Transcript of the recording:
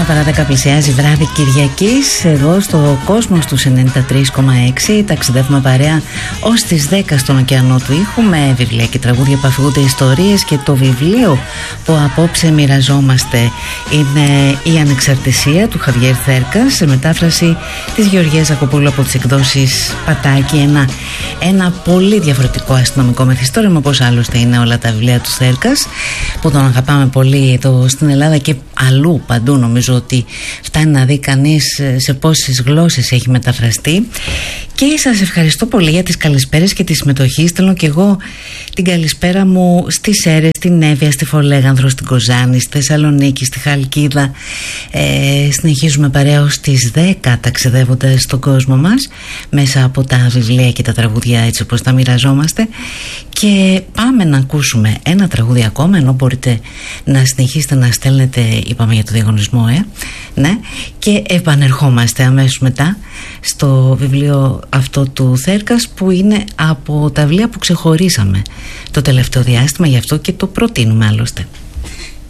παρά 10 πλησιάζει βράδυ Κυριακής. Εδώ στο Κόσμος του 93,6 ταξιδεύουμε παρέα ως τις 10 στον ωκεανό του ήχου με βιβλία και τραγούδια που αφηγούνται ιστορίες, και το βιβλίο που απόψε μοιραζόμαστε είναι «Η Ανεξαρτησία» του Χαβιέρ Θέρκα, σε μετάφραση της Γεωργίας Ζακοπούλου από τις εκδόσεις Πατάκη. Ένα πολύ διαφορετικό αστυνομικό μυθιστόρημα, όπως άλλωστε είναι όλα τα βιβλία του Θέρκας, που τον αγαπάμε πολύ εδώ στην Ελλάδα και αλλού παντού. Νομίζω ότι φτάνει να δει κανείς σε πόσες γλώσσες έχει μεταφραστεί. Και σας ευχαριστώ πολύ για τις καλησπέρες και τη συμμετοχή. Στέλνω και εγώ την καλησπέρα μου στις Σέρρες, στην Εύβοια, στη Φολέγανδρο, στην Κοζάνη, στη Θεσσαλονίκη, στη Χαλκίδα. Συνεχίζουμε παρέα ως τις 10 ταξιδεύοντας στον κόσμο μας μέσα από τα βιβλία και τα τραγούδια έτσι όπως τα μοιραζόμαστε. Και πάμε να ακούσουμε ένα τραγούδι ακόμα, ενώ μπορείτε να συνεχίσετε να στέλνετε, είπαμε για το διαγωνισμό, ναι, και επανερχόμαστε αμέσως μετά στο βιβλίο αυτό του Θέρκας, που είναι από τα βιβλία που ξεχωρίσαμε το τελευταίο διάστημα, γι' αυτό και το προτείνουμε άλλωστε.